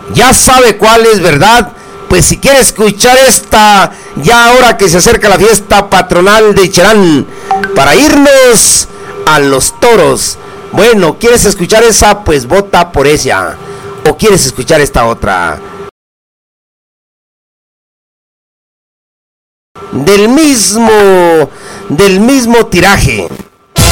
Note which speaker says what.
Speaker 1: Ya sabe cuál es, ¿verdad? Pues si quiere escuchar esta, ya ahora que se acerca la fiesta patronal de Cherán, para irnos a los toros. Bueno, ¿quieres escuchar esa? Pues vota por ella. ¿O quieres escuchar esta otra? Del mismo tiraje.